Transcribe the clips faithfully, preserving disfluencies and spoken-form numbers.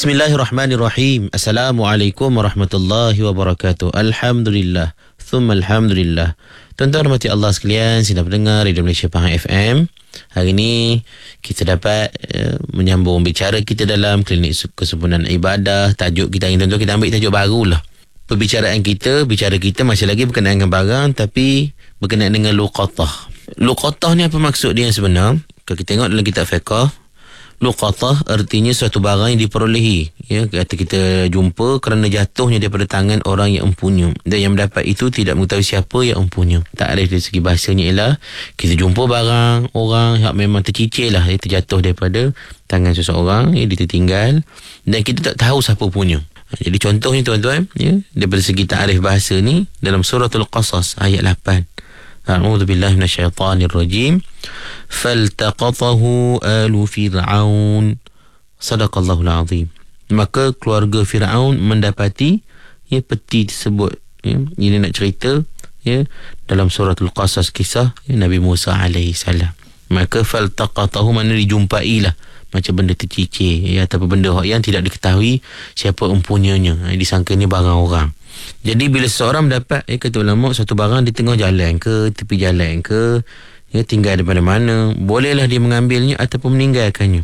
Bismillahirrahmanirrahim. Assalamualaikum warahmatullahi wabarakatuh. Alhamdulillah. Thumma alhamdulillah. Tuan-tuan rahmati Allah sekalian, sedang mendengar Radio Malaysia Pahang F M. Hari ini kita dapat uh, menyambung bicara kita dalam klinik kesempurnaan ibadah. Tajuk kita hari ini, tuan-tuan, kita ambil tajuk baru lah. Perbicaraan kita, bicara kita masih lagi berkenaan dengan barang, tapi berkenaan dengan luqatah. Luqatah ni apa maksud dia sebenar? Kalau kita tengok dalam kitab fiqh, luqatah artinya suatu barang yang diperolehi, ya, kata kita jumpa kerana jatuhnya daripada tangan orang yang empunya, dan yang mendapat itu tidak mengetahui siapa yang empunya. Takrif dari segi bahasanya ialah kita jumpa barang orang yang memang tercicir lah, dia terjatuh daripada tangan seseorang, ya, dia tertinggal dan kita tak tahu siapa punya. Jadi contohnya tuan-tuan, ya, daripada segi takrif bahasa ni dalam suratul Qasas ayat lapan. A'udzu billahi minasyaitonir rajim. Faltaqatahu alu fir'aun. Sadaqallahul azim. Maka keluarga Firaun mendapati, ya, peti tersebut, ya. Ini nak cerita, ya, dalam suratul Qasas, kisah, ya, Nabi Musa alaihi salam. Maka faltaqatahu makna dijumpailah, macam benda tercicir, ya, ataupun benda yang tidak diketahui siapa empunyanya, disangka ni barang orang. Jadi bila seseorang mendapat, eh, kata ulama, satu barang di tengah jalan ke, tepi jalan ke, ya, tinggal di mana-mana, bolehlah dia mengambilnya ataupun meninggalkannya.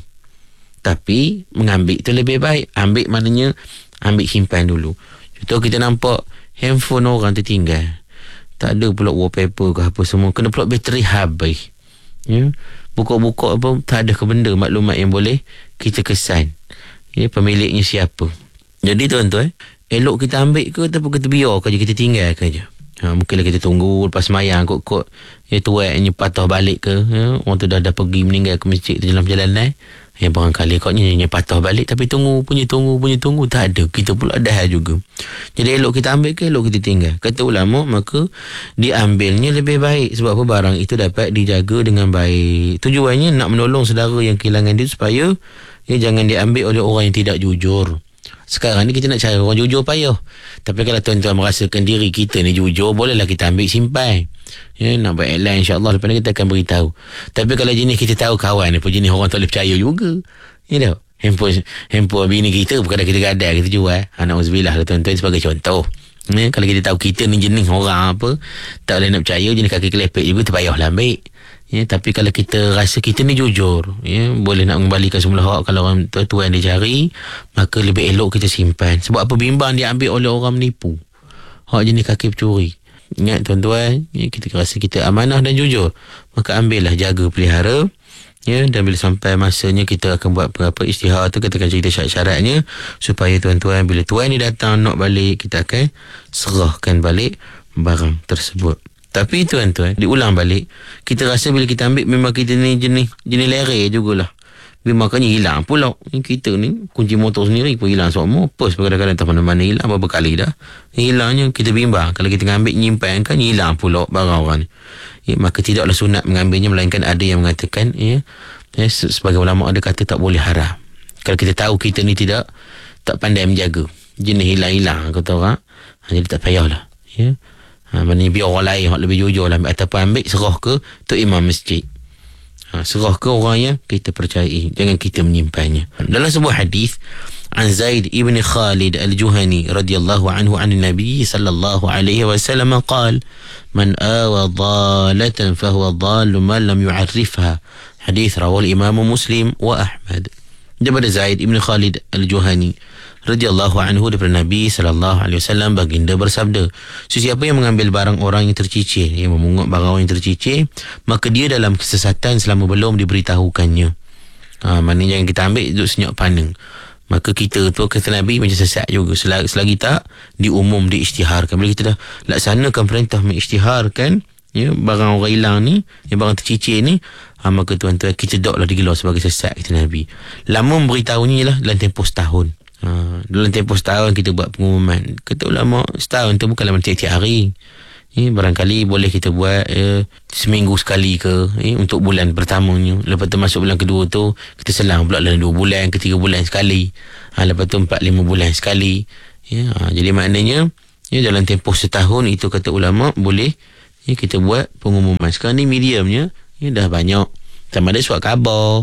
Tapi mengambil itu lebih baik. Ambil maknanya ambil simpan dulu. Contoh kita nampak handphone orang tertinggal, tak ada pula wallpaper ke apa semua, kena pula bateri habis, ya. Buka-buka apa, tak ada ke benda maklumat yang boleh kita kesan, ya, pemiliknya siapa. Jadi tuan-tuan, elok kita ambil ke ataupun kita biar ke, kita tinggal ke je. Ha, mungkinlah kita tunggu lepas semayang kot-kot, ya, tuatnya patah balik ke, ya, orang tu dah dah pergi meninggal ke masjid dalam perjalanan, ya, barangkali kotnya dia patah balik, tapi tunggu punya tunggu punya tunggu tak ada, kita pula dah juga. Jadi elok kita ambil ke elok kita tinggal? Kata ulama, maka diambilnya lebih baik. Sebab apa? Barang itu dapat dijaga dengan baik. Tujuannya nak menolong saudara yang kehilangan dia, supaya, ya, jangan diambil oleh orang yang tidak jujur. Sekarang ni kita nak cari orang jujur payah. Tapi kalau tuan-tuan merasakan diri kita ni jujur, bolehlah kita ambil simpan, ya, nak buat airline, insyaAllah lepas ni kita akan beritahu. Tapi kalau jenis kita tahu kawan ni pun jenis orang tak boleh percaya juga, you know, handphone handphone bini kita bukan kita gadai kita jual, na'udzubillah lah tuan-tuan, sebagai contoh, ya. Kalau kita tahu kita ni jenis orang apa, tak boleh nak percaya, jenis kaki kelepek juga, terpayahlah ambil, ya. Tapi kalau kita rasa kita ni jujur, ya, boleh nak mengembalikan semula hak kalau orang tuan dia cari, maka lebih elok kita simpan. Sebab apa? Bimbang dia ambil oleh orang menipu, hak jenis kaki pencuri. Ingat tuan-tuan, ya, kita rasa kita amanah dan jujur, maka ambillah, jaga, pelihara, ya. Dan bila sampai masanya kita akan buat berapa istihar tu, katakan cerita syarat-syaratnya, supaya tuan-tuan bila tuan ni datang nak balik, kita akan serahkan balik barang tersebut. Tapi tuan-tuan, diulang balik, kita rasa bila kita ambil memang kita ni jenis jenis lere jugalah. Makanya hilang pula. Kita ni kunci motor sendiri pun hilang semua. Pos kadang-kadang tak mana-mana hilang, berapa kali dah hilangnya. Kita bimbang kalau kita ambil nyimpan kan, hilang pula barang orang ni, ya. Maka tidaklah sunat mengambilnya, melainkan ada yang mengatakan, ya, ya, sebagai ulama ada kata tak boleh haram. Kalau kita tahu kita ni tidak tak pandai menjaga, jenis hilang-hilang kata orang, ha, jadi tak payahlah, ya. Ha, maknanya biar orang lain yang lebih jujur lah, ataupun ambil serah ke Tok Imam Masjid, ha, serah ke orang yang kita percayai, jangan kita menyimpannya. Dalam sebuah hadis, an Zaid ibn Khalid al-Juhani radhiyallahu anhu an Nabi sallallahu alaihi wasallam qala, man awa dhalatan fahuwa dhalu man lam yu'arrifha. Hadis rawal Imam Muslim wa Ahmad. Daripada Zaid ibn Khalid al-Juhani radhiyallahu anhu, daripada Nabi sallallahu alaihi wasallam, baginda bersabda, sesiapa yang mengambil barang orang yang tercicir, yang memungut barang orang yang tercicir, maka dia dalam kesesatan selama belum diberitahukannya. Ha, maknanya jangan kita ambil duduk senyap pandang. Maka kita tu, kata Nabi, macam sesat juga selagi, selagi tak diumum, diisytiharkan. Bila kita dah laksanakan perintah mengisytiharkan, ya, barang orang hilang ni, yang barang tercicir ni, ha, maka tuan-tuan, kita doklah digelar sebagai sesat, kata Nabi. Lama memberitahunya lah dalam tempoh setahun. Ha, dalam tempoh setahun kita buat pengumuman. Kata ulama, setahun tu bukanlah tiap-tiap hari, ya, barangkali boleh kita buat, ya, seminggu sekali ke, ya, untuk bulan pertamanya. Lepas tu masuk bulan kedua tu kita selang pula dalam dua bulan, ketiga bulan sekali, ha, lepas tu empat lima bulan sekali, ya. Ha, jadi maknanya, ya, dalam tempoh setahun itu kata ulama boleh, ya, kita buat pengumuman. Sekarang ni mediumnya, ya, dah banyak, sama ada surat khabar,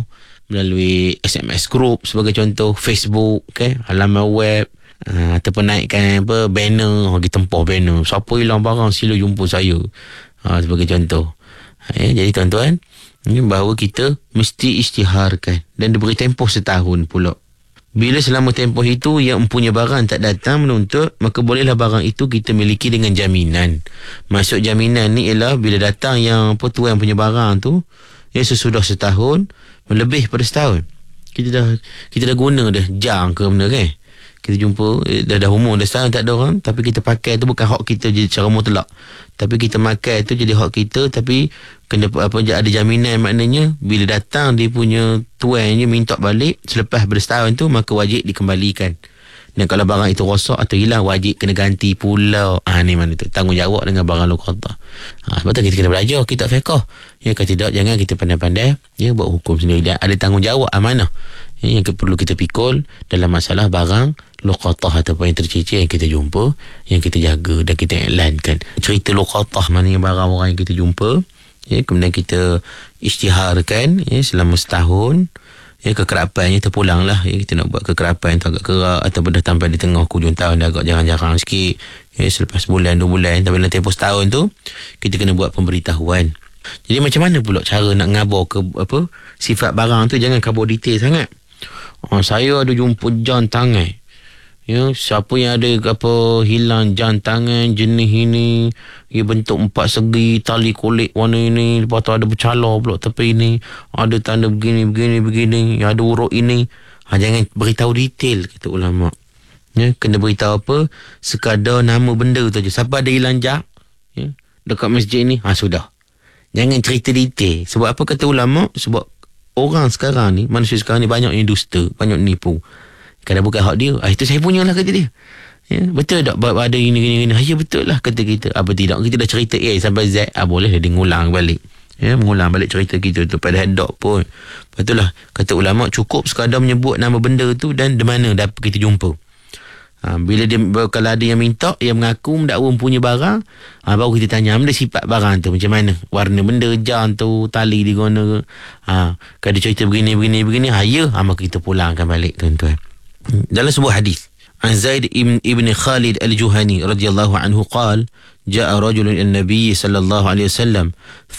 melalui S M S group sebagai contoh, Facebook, okay, halaman web, uh, ataupun naikkan apa banner, pergi tempah banner, siapa hilang barang sila jumpa saya, uh, sebagai contoh. Uh, jadi tuan-tuan, ini bahawa kita mesti isytiharkan dan diberi tempoh setahun pula. Bila selama tempoh itu yang mempunyai barang tak datang menuntut, maka bolehlah barang itu kita miliki dengan jaminan. Maksud jaminan ni ialah bila datang yang apa tu yang punya barang tu, ya sesudah setahun, lebih pada setahun, kita dah kita dah guna dah jang ke benda kan. Kita jumpa eh, dah dah umur dah setahun tak ada orang, tapi kita pakai tu bukan hak kita je secara mutlak. Tapi kita pakai tu jadi hak kita, tapi kena apa ada jaminan, maknanya bila datang dia punya tuannya minta balik selepas bersetahun tu, maka wajib dikembalikan. Dan kalau barang itu rosak atau hilang, wajib kena ganti pula. Ah ni mana tu tanggungjawab dengan barang luqatah. Ha, sebab tu kita kena belajar kitab fiqh. Ya, kalau tidak jangan kita pandai-pandai ya buat hukum sendiri. Dan ada tanggungjawab amanah ya, yang perlu kita pikul dalam masalah barang luqatah ataupun yang tercicir yang kita jumpa, yang kita jaga dan kita iklankan. Cerita luqatah maknanya barang orang yang kita jumpa, ya, kemudian kita isytiharkan ya, selama setahun. Ya, kekerapannya terpulang lah ya, kita nak buat kekerapan tu agak kerak ataupun dah sampai di tengah hujung tahun dah agak jarang-jarang sikit ya, selepas bulan dua bulan tapi dalam tempoh setahun tu kita kena buat pemberitahuan. Jadi macam mana pula cara nak ngabar ke apa sifat barang tu, jangan kabur detail sangat. Oh, saya ada jumpa jam tangan ya, siapa yang ada apa hilang jam tangan jenis ini, ia bentuk empat segi, tali kulit warna ini, lepas tu ada bercalar pula tepi ini, ada tanda begini begini begini, ada urut ini. Ha, jangan beritahu detail kata ulama ya, kena beritahu apa sekadar nama benda tu je. Siapa ada hilang jam ya, dekat masjid ni, ha sudah, jangan cerita detail. Sebab apa kata ulama? Sebab orang sekarang ni, manusia sekarang ni banyak yang dusta, banyak nipu. Kadang bukan hak dia, ah, itu saya punya lah kata dia ya, betul tak ada ini gini gini, ya betul lah kata kita. Apa tidak kita dah cerita A sampai Z, ah, boleh dia ngulang balik ya, mengulang balik cerita kita tu pada hadap pun. Betul lah kata ulama, cukup sekadar menyebut nama benda tu dan di mana dapat kita jumpa. Ha, bila dia kalau ada yang minta, yang mengaku mendakwa punya barang, ha, baru kita tanya benda sifat barang tu macam mana, warna benda jam tu, tali di guna, ha, kalau dia cerita begini begini begini, ha ya, ha, maka kita pulangkan balik tuan-tuan. Dalam sebuah hadis an Zaid ibn, ibn Khalid al-Juhani radhiyallahu anhu qala jaa rajulun ila an-nabiy sallallahu alaihi wasallam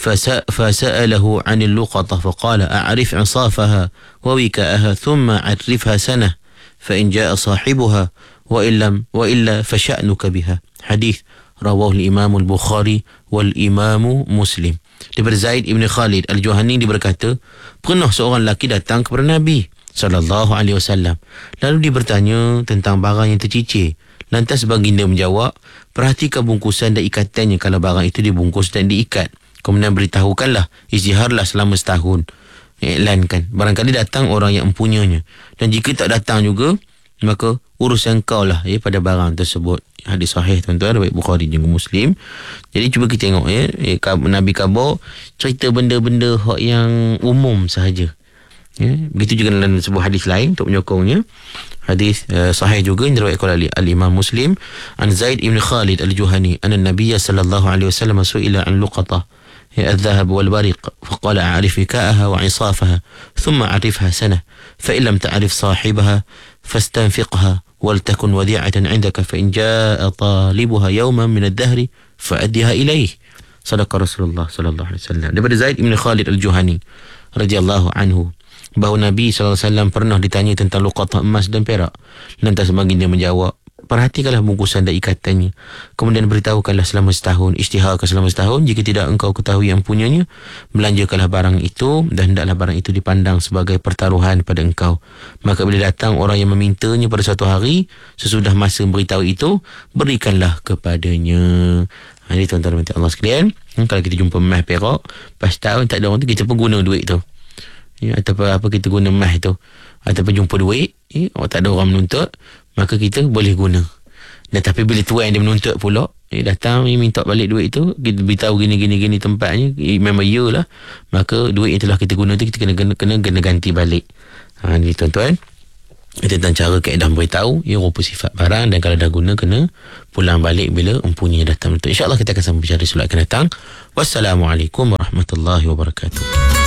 fasa'alahu 'an al-luqatah faqala a'rif 'isafaha wa wika'aha thumma 'arifha sanah fa in jaa sahibuha wa illam wa illa fa sha'nuka biha. Hadis rawahu al-Imam al-Bukhari wal Imam Muslim. Daripada Zaid ibn Khalid al-Juhani dia berkata, pernah seorang lelaki datang kepada Nabi sallallahu alaihi wasallam. Lalu dia bertanya tentang barang yang tercicir. Lantas baginda menjawab, perhatikan bungkusan dan ikatannya kalau barang itu dibungkus dan diikat. Kemudian beritahukanlah, isytiharlah selama setahun. Iklankan. Barangkali datang orang yang mempunyainya. Dan jika tak datang juga, maka urusan kau lah ya, pada barang tersebut. Hadis sahih tuan-tuan, baik Bukhari juga Muslim. Jadi cuba kita tengok ya, Nabi kabar cerita benda-benda yang umum sahaja. Ya, begitu juga dalam sebuah hadis lain untuk menyokongnya. Hadis uh, sahih juga yang diriwayatkan oleh al-Imam Muslim an Zaid ibn Khalid al-Juhani anna an-nabiy sallallahu alaihi wasallam su'ila an luqatah ya al-dhahab wal bariq faqala a'rif fika'aha wa 'isafaha thumma 'arifha sanah fa in lam ta'rif sahibaha fastanfiqha wal takun wadi'atan 'indaka fa in jaa'a talibuha yawman min ad-dahr fa'addiha ilayhi. Sadaqa Rasulullah sallallahu alaihi wasallam. Daripada Zaid ibn Khalid al-Juhani radhiyallahu anhu bahawa Nabi sallallahu alaihi wasallam pernah ditanya tentang luqatah emas dan perak. Lantas baginda menjawab, perhatikanlah bungkusan dan ikatannya, kemudian beritahukanlah selama setahun, isytiharkan selama setahun. Jika tidak engkau ketahui yang punyanya, belanjakanlah barang itu dan hendaklah barang itu dipandang sebagai pertaruhan pada engkau. Maka bila datang orang yang memintanya pada suatu hari, sesudah masa memberitahu itu, berikanlah kepadanya. Jadi tuan-tuan dan Allah sekalian, kalau kita jumpa emas perak pas tahun tak ada orang tu, kita pun guna duit tu ya, ataupun apa kita guna emas tu, ataupun jumpa duit ya, oh, tak ada orang menuntut, maka kita boleh guna. Dan tapi bila tuan dia menuntut pula ya, datang ya, minta balik duit tu, kita beritahu gini gini gini tempatnya ya, memang ya lah, maka duit yang telah kita guna tu kita kena kena, kena, kena ganti balik. Ha, ni tuan-tuan tentang cara kaedah beritahu ya, rupa sifat barang, dan kalau dah guna kena pulang balik bila empunya datang. InsyaAllah kita akan sambung bicara solat akan datang. Wassalamualaikum warahmatullahi wabarakatuh.